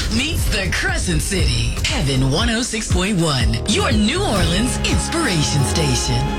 meets the Crescent City. Heaven 106.1, your New Orleans inspiration station.